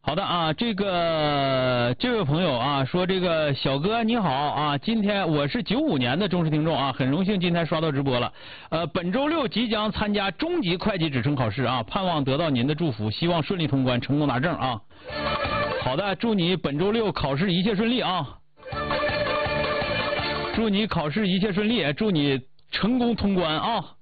好的啊，这位朋友啊说这个小哥你好啊，今天我是95年的忠实听众啊，很荣幸今天刷到直播了。本周六即将参加中级会计职称考试啊，盼望得到您的祝福，希望顺利通关，成功拿证啊。好的，祝你本周六考试一切顺利啊！祝你考试一切顺利，祝你成功通关啊！